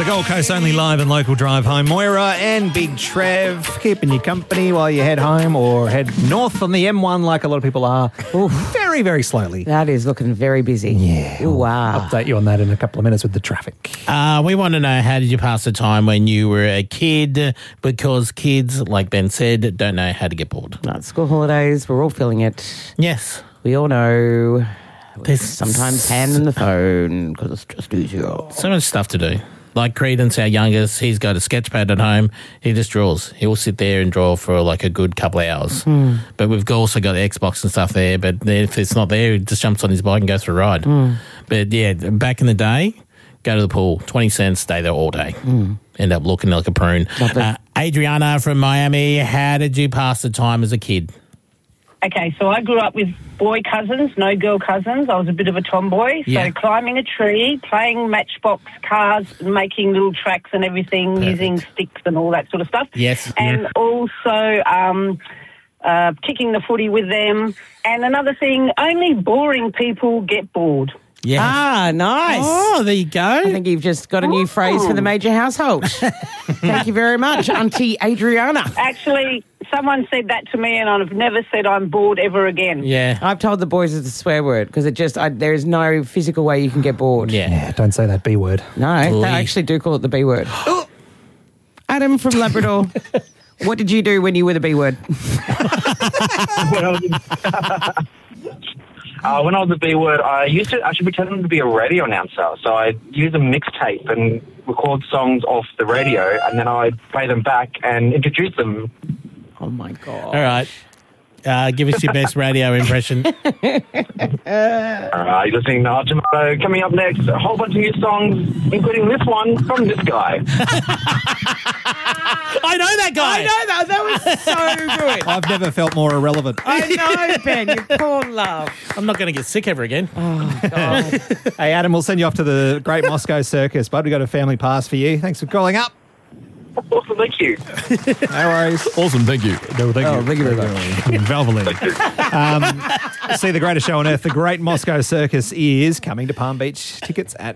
The Gold Coast only live and local drive home. Moira and Big Trev keeping you company while you head home or head north on the M1 like a lot of people are. Very, very slowly. That is looking very busy. Yeah. Ooh, wow. Update you on that in a couple of minutes with the traffic. We want to know, how did you pass the time when you were a kid? Because kids, like Ben said, don't know how to get bored. No, school holidays, we're all feeling it. Yes. We all know. There's Sometimes hand in the phone because it's just easier. so much stuff to do. Like Credence, our youngest, he's got a sketchpad at home. He just draws. He'll sit there and draw for like a good couple of hours. But we've also got the Xbox and stuff there. But if it's not there, he just jumps on his bike and goes for a ride. But yeah, back in the day, go to the pool, 20 cents, stay there all day. End up looking like a prune. Adriana from Miami, how did you pass the time as a kid? Okay, so I grew up with boy cousins, no girl cousins. I was a bit of a tomboy. Yeah. So climbing a tree, playing matchbox cars, making little tracks and everything, Perfect. using sticks and all that sort of stuff. Yes. And also kicking the footy with them. And another thing, only boring people get bored. Yes. Ah, nice. Oh, there you go. I think you've just got a new phrase for the major household. Thank you very much, Auntie Adriana. Actually, someone said that to me and I've never said I'm bored ever again. Yeah. I've told the boys it's a swear word because there is no physical way you can get bored. Yeah. Don't say that B word. No, they actually do call it the B word. Adam from Labrador, what did you do when you were the B word? When I was a B word, I used to actually pretend to be a radio announcer. So I'd use a mixtape and record songs off the radio, and then I'd play them back and introduce them. Oh, my God. All right. Give us your best radio impression. All right, you're listening to Hot Tomato. Coming up next, a whole bunch of new songs, including this one from this guy. I know that guy. I know that. That was so good. I've never felt more irrelevant. I know, Ben. You poor love. I'm not going to get sick ever again. Oh, God. Hey, Adam, we'll send you off to the Great Moscow Circus, bud. We've got a family pass for you. Thanks for calling up. Awesome, thank you. No worries. Awesome, thank you. No, thank you. Thank you very much. Valvoline. See the greatest show on earth. The Great Moscow Circus is coming to Palm Beach. Tickets at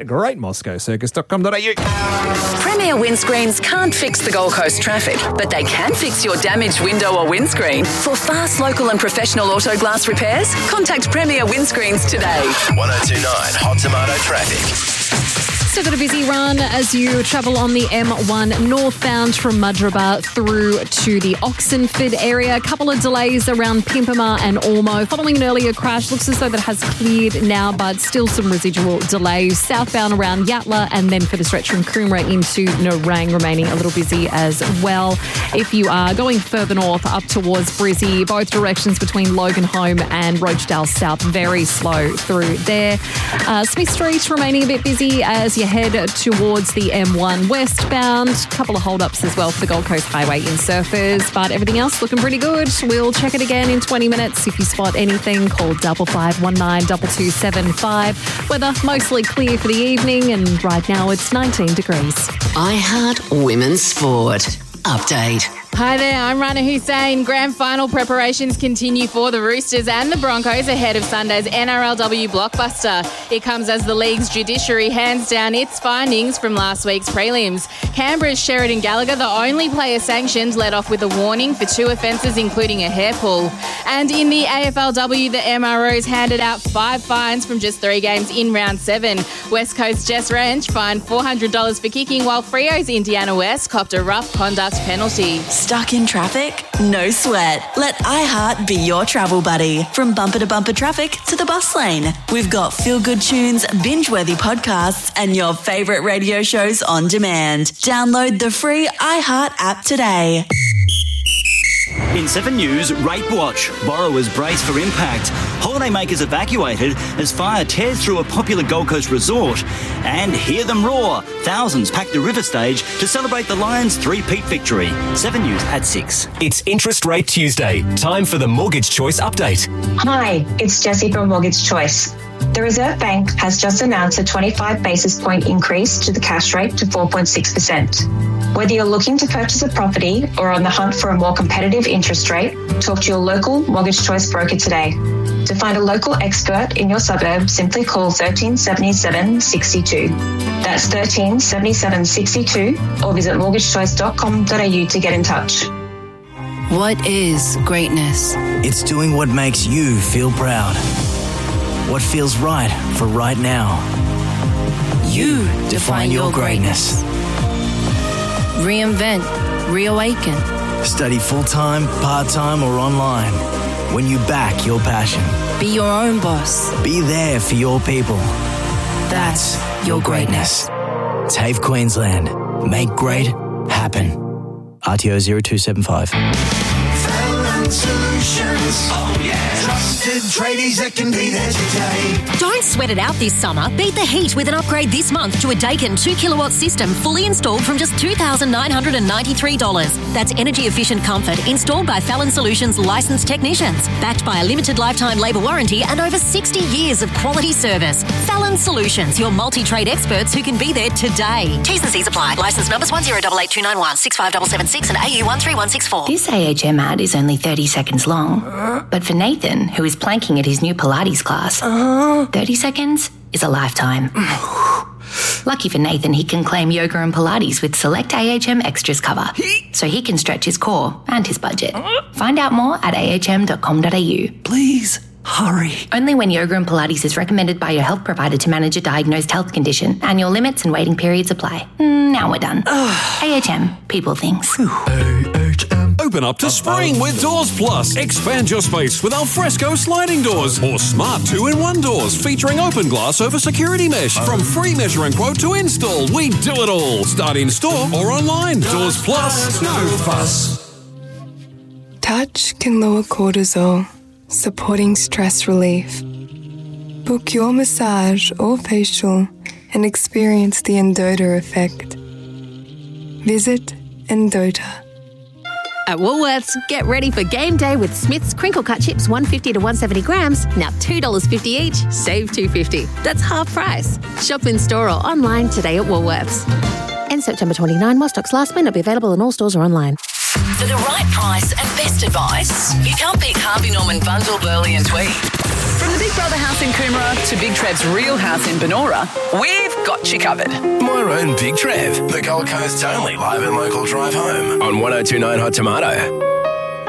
greatmoscowcircus.com.au. Premier Windscreens can't fix the Gold Coast traffic, but they can fix your damaged window or windscreen. For fast, local and professional auto glass repairs, contact Premier Windscreens today. 1029 Hot Tomato Traffic. Still got a busy run as you travel on the M1 northbound from Madraba through to the Oxenford area. A couple of delays around Pimpama and Ormo. Following an earlier crash, looks as though that has cleared now, but still some residual delays. Southbound around Yatala and then for the stretch from Coomera into Nerang remaining a little busy as well. If you are going further north up towards Brizzy, both directions between Logan Home and Rochedale South, very slow through there. Smith Street remaining a bit busy as you head towards the M1 westbound. A couple of hold-ups as well for the Gold Coast Highway in Surfers, but everything else looking pretty good. We'll check it again in 20 minutes. If you spot anything, call 5519 2275. Weather mostly clear for the evening, and right now it's 19 degrees. iHeart Women's Sport. Update. Hi there, I'm Rana Hussein. Grand final preparations continue for the Roosters and the Broncos ahead of Sunday's NRLW blockbuster. It comes as the league's judiciary hands down its findings from last week's prelims. Canberra's Sheridan Gallagher, the only player sanctioned, let off with a warning for 2 offences, including a hair pull. And in the AFLW, the MROs handed out 5 fines from just 3 games in round 7. West Coast Jess Wrench fined $400 for kicking, while Freo's Indiana West copped a rough conduct penalty. Stuck in traffic? No sweat. Let iHeart be your travel buddy. From bumper to bumper traffic to the bus lane. We've got feel-good tunes, binge-worthy podcasts, and your favourite radio shows on demand. Download the free iHeart app today. In 7 News, Rape Watch. Borrowers brace for impact. Holidaymakers evacuated as fire tears through a popular Gold Coast resort. And hear them roar. Thousands pack the river stage to celebrate the Lions' 3-peat victory. 7 News at 6. It's Interest Rate Tuesday. Time for the Mortgage Choice Update. Hi, it's Jessie from Mortgage Choice. The Reserve Bank has just announced a 25 basis point increase to the cash rate to 4.6%. Whether you're looking to purchase a property or on the hunt for a more competitive interest interest rate, talk to your local Mortgage Choice broker today. To find a local expert in your suburb, simply call 1377 62. That's 1377 62, or visit mortgagechoice.com.au to get in touch. What is greatness? It's doing what makes you feel proud. What feels right for right now. You define your greatness. Reinvent, reawaken. Study full-time, part-time, or online. When you back your passion. Be your own boss. Be there for your people. That's your greatness. TAFE Queensland. Make great happen. RTO 0275. Fallon Solutions. Oh, yeah. Trusted tradies that can be there today. Don't sweat it out this summer. Beat the heat with an upgrade this month to a Daikin 2 kilowatt system fully installed from just $2,993. That's energy efficient comfort installed by Fallon Solutions licensed technicians, backed by a limited lifetime labour warranty and over 60 years of quality service. Fallon Solutions, your multi-trade experts who can be there today. T's and C's apply. Licence numbers 1088291 65776 and AU 13164. This AHM ad is only 30 seconds long, but for Nathan, who is planking at his new Pilates class, 30 seconds is a lifetime. Lucky for Nathan, he can claim yoga and Pilates with select AHM extras cover, so he can stretch his core and his budget. Find out more at ahm.com.au. Please, hurry. Only when yoga and Pilates is recommended by your health provider to manage a diagnosed health condition. Annual limits and waiting periods apply. Now we're done. AHM, people things. Open up to spring with Doors Plus. Expand your space with Alfresco sliding doors or smart 2-in-1 doors featuring open glass over security mesh. From free measure and quote to install, we do it all. Start in store or online. Doors Plus, no fuss. Touch can lower cortisol, supporting stress relief. Book your massage or facial and experience the Endota effect. Visit Endota. At Woolworths, get ready for game day with Smith's crinkle cut chips, 150 to 170 grams, now $2.50 each, save $2.50. That's half price. Shop in store or online today at Woolworths. And September 29, while stocks last, may not be available in all stores or online. For the right price and best advice, you can't beat Harvey Norman Bundle, Burley and Tweed. From the Big Brother house in Coomera to Big Trev's real house in Benora, we've got you covered. My own Big Trev, the Gold Coast only live and local drive home on 102.9 Hot Tomato.